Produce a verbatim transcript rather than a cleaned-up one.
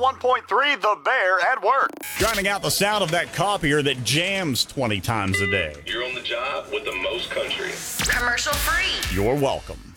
one point three, The Bear at Work. Drowning out the sound of that copier that jams twenty times a day. You're on the job with the most country. Commercial free. You're welcome.